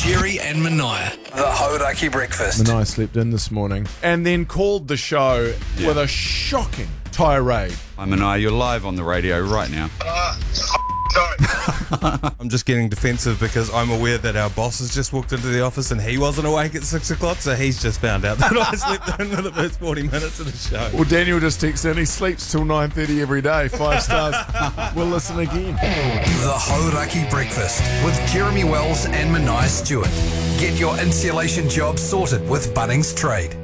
Jerry and Mania. The Hauraki Breakfast. Mania slept in this morning and then called the show with a shocking tirade. Hi Mania, you're live on the radio right now. Sorry. I'm just getting defensive because I'm aware that our boss has just walked into the office and he wasn't awake at 6 o'clock, so he's just found out that I slept in for the first 40 minutes of the show. Well, Daniel just texted in, he sleeps till 9:30 every day. 5 stars. We'll listen again. The Hauraki Breakfast with Jeremy Wells and Mania Stewart. Get your insulation job sorted with Bunnings Trade.